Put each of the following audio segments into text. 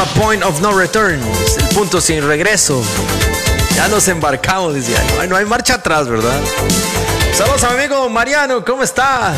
llama Point of No Return, es el punto sin regreso. Ya nos embarcamos, decía. No hay marcha atrás, ¿verdad? Saludos a mi amigo Mariano, ¿cómo está?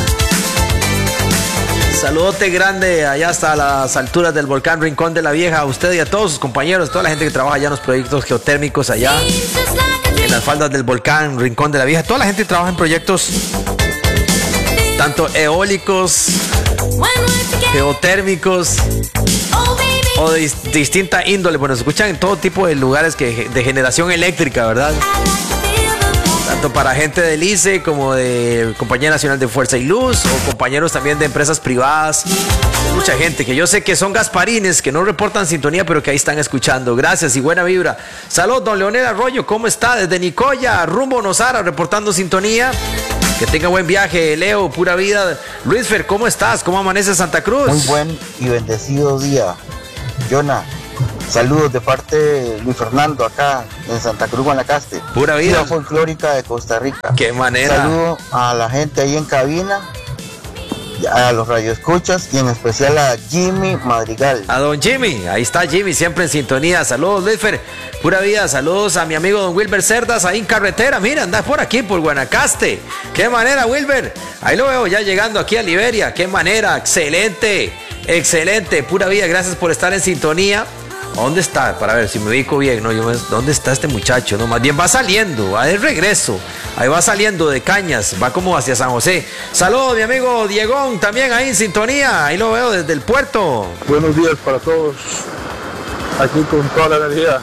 Saludote grande allá hasta las alturas del volcán Rincón de la Vieja, a usted y a todos sus compañeros, toda la gente que trabaja allá en los proyectos geotérmicos allá en las faldas del volcán Rincón de la Vieja. Toda la gente trabaja en proyectos tanto eólicos, geotérmicos o de distinta índole. Bueno, se escuchan en todo tipo de lugares de generación eléctrica, ¿verdad? Tanto para gente del ICE como de Compañía Nacional de Fuerza y Luz o compañeros también de empresas privadas. Mucha gente que yo sé que son gasparines, que no reportan sintonía, pero que ahí están escuchando. Gracias y buena vibra. Salud, don Leonel Arroyo, ¿cómo está? Desde Nicoya, rumbo Nosara, reportando sintonía. Que tenga buen viaje, Leo, pura vida. Luis Fer, ¿cómo estás? ¿Cómo amanece Santa Cruz? Muy buen y bendecido día, Jonah. Saludos de parte de Luis Fernando acá en Santa Cruz, Guanacaste. Pura vida. Ciudad folclórica de Costa Rica. Qué manera. Saludo a la gente ahí en cabina, a los radioescuchas y en especial a Jimmy Madrigal. A don Jimmy, ahí está Jimmy, siempre en sintonía. Saludos, Luisfer, pura vida. Saludos a mi amigo don Wilber Cerdas, ahí en carretera. Mira, anda por aquí, por Guanacaste. Qué manera, Wilber. Ahí lo veo ya llegando aquí a Liberia. Qué manera, excelente, excelente. Pura vida, gracias por estar en sintonía. ¿Dónde está? Para ver si me ubico bien. No, ¿dónde está este muchacho? No, más bien va saliendo, va de regreso. Ahí va saliendo de Cañas, va como hacia San José. Saludos, mi amigo Diegón, también ahí en sintonía. Ahí lo veo desde el puerto. Buenos días para todos. Aquí con toda la energía.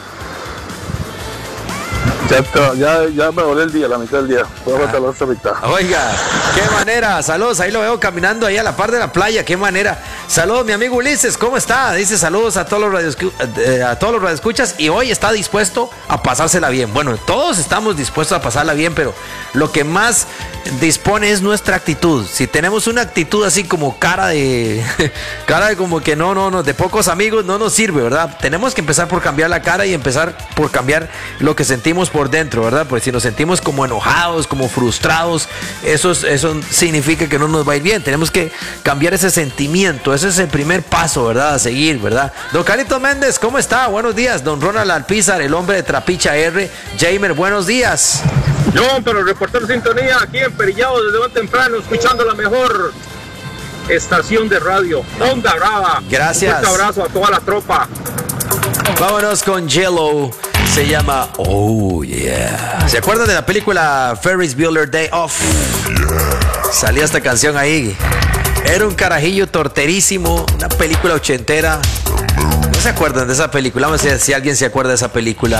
Ya me volé el día, la mitad del día. Voy a matar la otra mitad. Oiga, qué manera. Saludos, ahí lo veo caminando ahí a la par de la playa. Qué manera. Saludos, mi amigo Ulises, ¿cómo está? Dice saludos a todos los radioescuchas y hoy está dispuesto a pasársela bien. Bueno, todos estamos dispuestos a pasarla bien, pero lo que más dispone es nuestra actitud. Si tenemos una actitud así como cara de como que no, de pocos amigos, no nos sirve, ¿verdad? Tenemos que empezar por cambiar la cara y empezar por cambiar lo que sentimos por dentro, ¿verdad? Porque si nos sentimos como enojados, como frustrados, eso significa que no nos va a ir bien. Tenemos que cambiar ese sentimiento. Ese es el primer paso, ¿verdad? A seguir, ¿verdad? Don Carlitos Méndez, ¿cómo está? Buenos días. Don Ronald Alpizar, el hombre de Trapicha R. Jamer, buenos días. Yo, pero reportero sintonía aquí en Perillado desde muy temprano, escuchando la mejor estación de radio, Onda Brava. Gracias. Un fuerte abrazo a toda la tropa. Vámonos con Jello. Se llama Oh Yeah. ¿Se acuerdan de la película Ferris Bueller Day Off? Salía esta canción ahí. Era un carajillo torterísimo, una película ochentera. ¿No se acuerdan de esa película? Vamos a ver si alguien se acuerda de esa película.